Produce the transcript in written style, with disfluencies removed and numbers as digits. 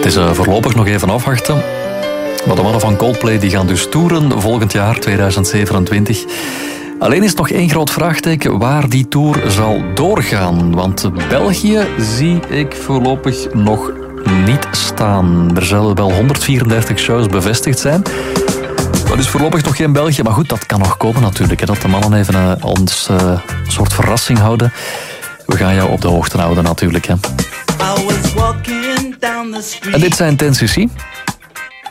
is voorlopig nog even afwachten. Maar de mannen van Coldplay die gaan dus toeren volgend jaar, 2027. Alleen is nog één groot vraagteken waar die tour zal doorgaan. Want België zie ik voorlopig nog niet staan. Er zullen wel 134 shows bevestigd zijn. Dat is voorlopig nog geen België. Maar goed, dat kan nog komen natuurlijk. Hè. Dat de mannen even ons een soort verrassing houden. We gaan jou op de hoogte houden natuurlijk. Hè. En dit zijn 10cc.